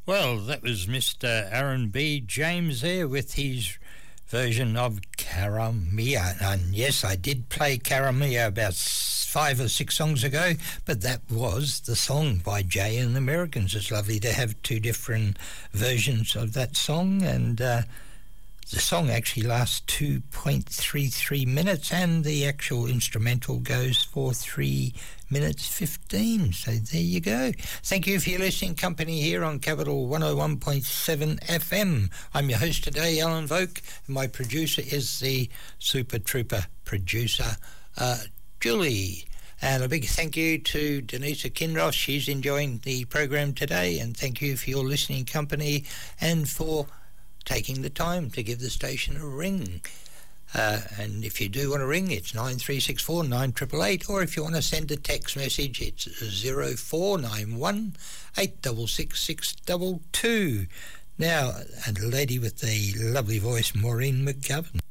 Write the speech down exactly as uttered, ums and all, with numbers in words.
Well, that was Mister Aaron B. James there with his version of Cara Mia. And yes, I did play Cara Mia about five or six songs ago, but that was the song by Jay and the Americans. It's lovely to have two different versions of that song, and uh, the song actually lasts two point three three minutes, and the actual instrumental goes for three minutes fifteen. So there you go. Thank you for your listening company here on Capital one oh one point seven F M. I'm your host today, Alan Voke, and my producer is the Super Trooper producer, uh, Julie. And a big thank you to Denisa Kinross. She's enjoying the program today, and thank you for your listening company and for taking the time to give the station a ring. Uh, and if you do want to ring, it's nine three six four nine eight eight eight, or if you want to send a text message, it's zero four nine one eight six six six two two. Now, a lady with the lovely voice, Maureen McGovern.